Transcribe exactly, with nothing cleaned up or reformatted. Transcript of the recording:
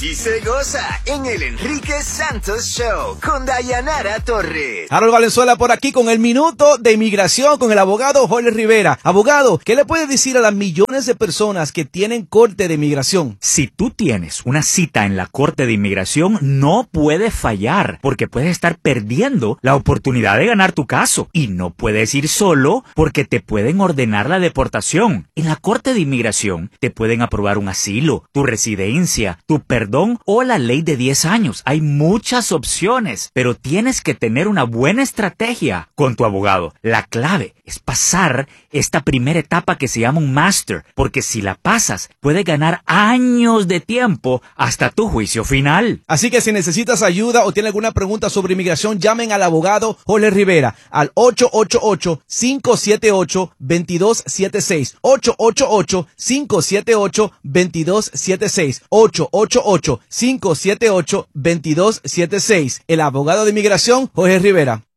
Aquí se goza en el Enrique Santos Show con Dayanara Torres. Harold Valenzuela por aquí con el Minuto de Inmigración con el abogado Jorge Rivera. Abogado, ¿qué le puede decir a las millones de personas que tienen corte de inmigración? Si tú tienes una cita en la Corte de Inmigración, no puedes fallar, porque puedes estar perdiendo la oportunidad de ganar tu caso. Y no puedes ir solo, porque te pueden ordenar la deportación. En la Corte de Inmigración te pueden aprobar un asilo, tu residencia, tu perdón o la ley de diez años. Hay muchas opciones, pero tienes que tener una buena estrategia con tu abogado. La clave es pasar esta primera etapa que se llama un máster, porque si la pasas, puedes ganar años de tiempo hasta tu juicio final. Así que si necesitas ayuda o tienes alguna pregunta sobre inmigración, llamen al abogado Jorge Rivera al ocho ocho ocho, cinco siete ocho, dos dos siete seis. ocho ocho ocho, cinco siete ocho, dos dos siete seis. ocho ocho ocho, cinco siete ocho, dos dos siete seis. El abogado de inmigración, Jorge Rivera.